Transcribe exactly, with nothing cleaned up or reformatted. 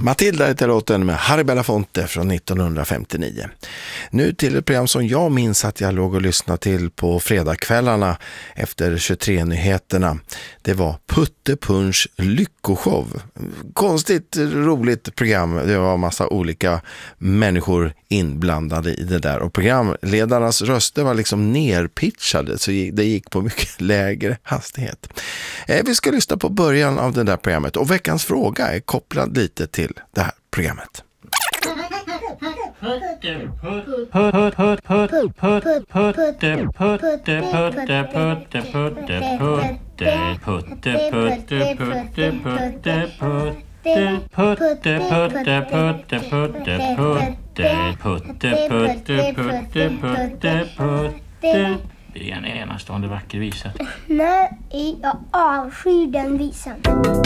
Matilda heter låten med Harry Belafonte från nittonhundrafemtionio. Nu till ett program som jag minns att jag låg och lyssnade till på fredagskvällarna efter tjugotre-nyheterna. Det var Putte Punch lyckoshow. Konstigt roligt program. Det var en massa olika människor inblandade i det där. Och programledarnas röster var liksom nerpitchade, så det gick på mycket lägre hastighet. Vi ska lyssna på början av det där programmet. Och veckans fråga är kopplad lite till det här programmet. Det är en enastående vacker visa. Nej, jag avskyr den visan.